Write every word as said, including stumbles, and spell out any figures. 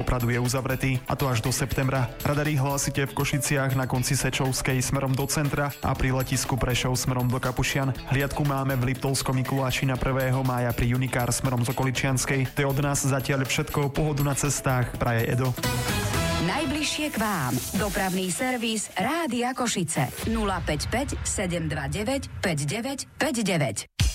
Popradu je uzavretý, a to až do septembra. Radary hlásite v Košiciach na konci Sečovskej smerom do centra a pri letisku Prešov smerom do Kapušian. Hliadku máme v Liptovskom Mikuláši na prvého mája pri Unikár smerom z Okoličianskej. To je od nás zatiaľ všetko. Pohodu na cestách praje Edo. Najbližšie k vám. Dopravný servis Rádia Košice. nula päť päť sedem dva deväť päť deväť päť deväť.